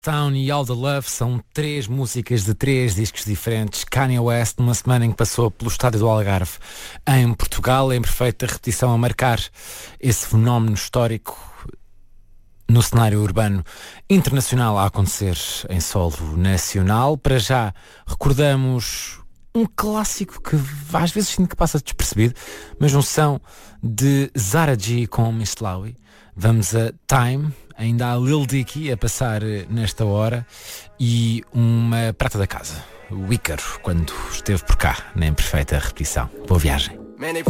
Town e All the Love são 3 músicas de 3 discos diferentes. Kanye West, numa semana em que passou pelo estádio do Algarve, em Portugal, em perfeita repetição, a marcar esse fenómeno histórico no cenário urbano internacional a acontecer em solo nacional. Para já, recordamos um clássico que às vezes sinto que passa despercebido, mas um som de Zara G com Miss Lowy. Vamos a Time, ainda há Lil Dicky a passar nesta hora e uma prata da casa, o Ícaro, quando esteve por cá, na perfeita repetição. Boa viagem.